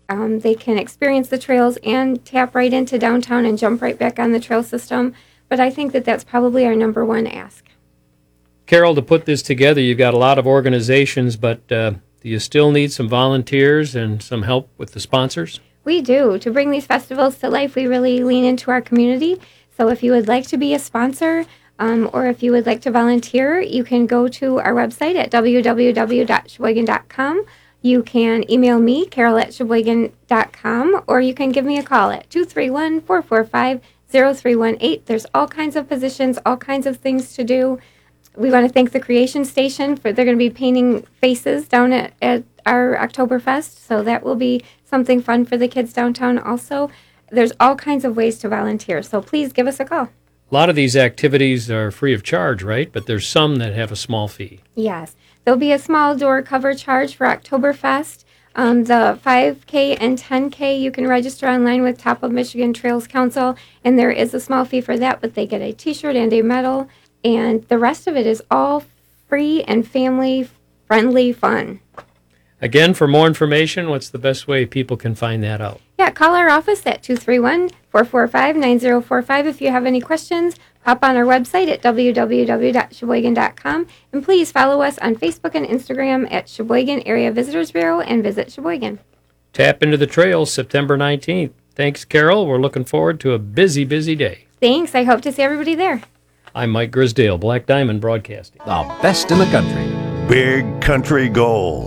they can experience the trails and tap right into downtown and jump right back on the trail system. But I think that that's probably our number one ask. Carol, to put this together, you've got a lot of organizations, but do you still need some volunteers and some help with the sponsors? We do. To bring these festivals to life, we really lean into our community. So if you would like to be a sponsor or if you would like to volunteer, you can go to our website at www.sheboygan.com. You can email me, carol@sheboygan.com, or you can give me a call at 231-445-0318. There's all kinds of positions, all kinds of things to do. We want to thank the Creation Station they're going to be painting faces down at our Oktoberfest, so that will be something fun for the kids downtown also. There's all kinds of ways to volunteer, so please give us a call. A lot of these activities are free of charge, right? But there's some that have a small fee. Yes. There'll be a small door cover charge for Oktoberfest. The 5K and 10K, you can register online with Top of Michigan Trails Council, and there is a small fee for that, but they get a T-shirt and a medal, and the rest of it is all free and family-friendly fun. Again, for more information, what's the best way people can find that out? Yeah, call our office at 231-445-9045 if you have any questions. Hop on our website at www.sheboygan.com. And please follow us on Facebook and Instagram at Sheboygan Area Visitors Bureau and Visit Sheboygan. Tap into the trails September 19th. Thanks, Carol. We're looking forward to a busy, busy day. Thanks. I hope to see everybody there. I'm Mike Grisdale, Black Diamond Broadcasting. The best in the country. Big Country Gold.